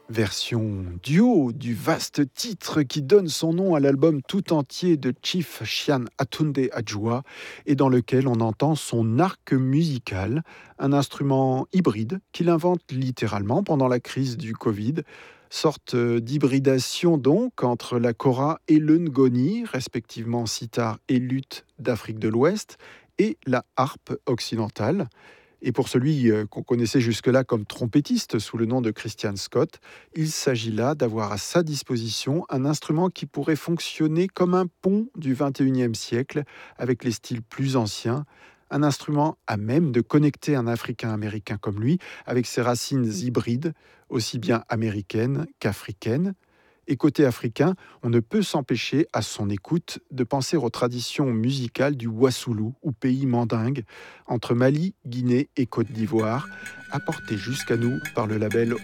Version duo du vaste titre qui donne son nom à l'album tout entier de Chief Chian Atunde Adjoa et dans lequel on entend son arc musical, un instrument hybride qu'il invente littéralement pendant la crise du Covid, sorte d'hybridation donc entre la kora et le ngoni, respectivement sitar et luth d'Afrique de l'Ouest, et la harpe occidentale. Et pour celui qu'on connaissait jusque-là comme trompettiste sous le nom de Christian Scott, il s'agit là d'avoir à sa disposition un instrument qui pourrait fonctionner comme un pont du XXIe siècle avec les styles plus anciens, un instrument à même de connecter un Africain-Américain comme lui avec ses racines hybrides, aussi bien américaines qu'africaines. Et côté africain, on ne peut s'empêcher, à son écoute, de penser aux traditions musicales du Wassoulou, ou pays mandingue, entre Mali, Guinée et Côte d'Ivoire, apportées jusqu'à nous par le label